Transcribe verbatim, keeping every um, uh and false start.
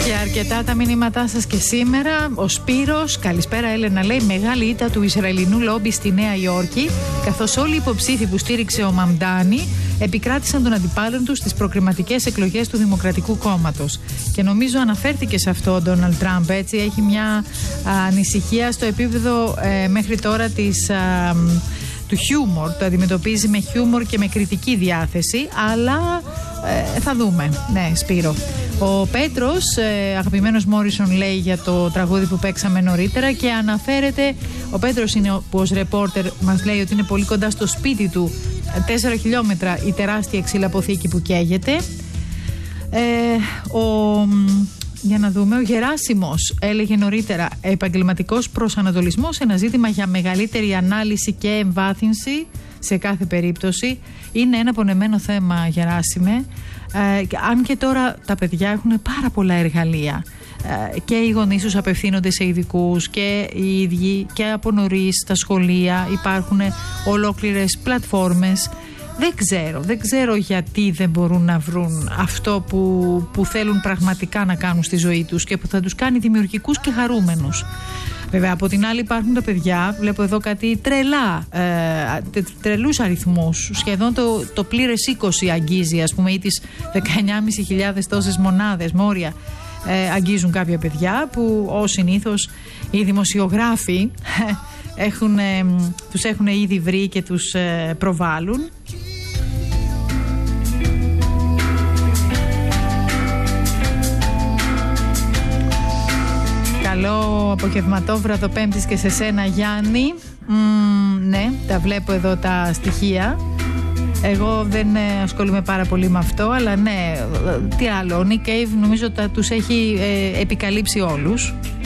Και αρκετά τα μηνύματά σας και σήμερα. Ο Σπύρος, καλησπέρα Έλενα, λέει μεγάλη ήττα του Ισραηλινού λόμπι στη Νέα Υόρκη, καθώς όλοι οι υποψήφοι που στήριξε ο Μαμντάνι επικράτησαν τον αντιπάλων τους στις προκριματικές εκλογές του Δημοκρατικού Κόμματος. Και νομίζω αναφέρθηκε σε αυτό ο Ντόναλντ Τραμπ, έτσι, έχει μια α, ανησυχία στο επίπεδο ε, μέχρι τώρα της... Α, του χιούμορ, το αντιμετωπίζει με χιούμορ και με κριτική διάθεση, αλλά ε, θα δούμε. Ναι, Σπύρο. Ο Πέτρος, ε, αγαπημένος Μόρισον, λέει για το τραγούδι που παίξαμε νωρίτερα και αναφέρεται, ο Πέτρος είναι που ως ρεπόρτερ μας λέει ότι είναι πολύ κοντά στο σπίτι του, τέσσερα χιλιόμετρα η τεράστια ξυλαποθήκη που καίγεται. Ε, ο... Για να δούμε, ο Γεράσιμος έλεγε νωρίτερα επαγγελματικός προσανατολισμός, ένα ζήτημα για μεγαλύτερη ανάλυση και εμβάθυνση σε κάθε περίπτωση. Είναι ένα πονεμένο θέμα, Γεράσιμε, ε, αν και τώρα τα παιδιά έχουν πάρα πολλά εργαλεία ε, και οι γονείς τους απευθύνονται σε ειδικούς και οι ίδιοι και από νωρίς στα σχολεία υπάρχουν ολόκληρες πλατφόρμες. Δεν ξέρω, δεν ξέρω γιατί δεν μπορούν να βρουν αυτό που, που θέλουν πραγματικά να κάνουν στη ζωή τους και που θα τους κάνει δημιουργικούς και χαρούμενους. Βέβαια, από την άλλη υπάρχουν τα παιδιά, βλέπω εδώ κάτι τρελά, ε, τρελούς αριθμούς, σχεδόν το, το πλήρες είκοσι αγγίζει, ας πούμε, ή τις δεκαεννιά χιλιάδες πεντακόσιες τόσες μονάδες, μόρια, ε, αγγίζουν κάποια παιδιά που ως συνήθως οι δημοσιογράφοι έχουν, ε, τους έχουν ήδη βρει και τους ε, προβάλλουν. Καλό απογευματόβραδο Πέμπτης και σε σένα, Γιάννη. Mm, ναι, τα βλέπω εδώ τα στοιχεία. Εγώ δεν ε, ασχολούμαι πάρα πολύ με αυτό, αλλά ναι, τι άλλο, ο Nick Cave νομίζω τα τους έχει ε, επικαλύψει όλους.